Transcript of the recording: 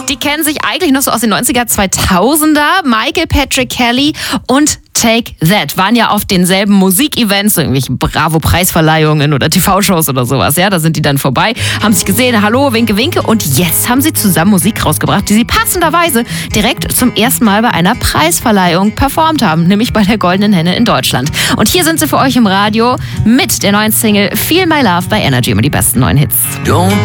Die kennen sich eigentlich noch so aus den 90er, 2000er. Michael Patrick Kelly und Take That waren ja auf denselben Musikevents, irgendwelchen Bravo-Preisverleihungen oder TV-Shows oder sowas. Ja, da sind die dann vorbei, haben sich gesehen, hallo, winke, winke. Und jetzt haben sie zusammen Musik rausgebracht, die sie passenderweise direkt zum ersten Mal bei einer Preisverleihung performt haben, nämlich bei der Goldenen Henne in Deutschland. Und hier sind sie für euch im Radio mit der neuen Single Feel My Love bei Energy, immer die besten neuen Hits. Don't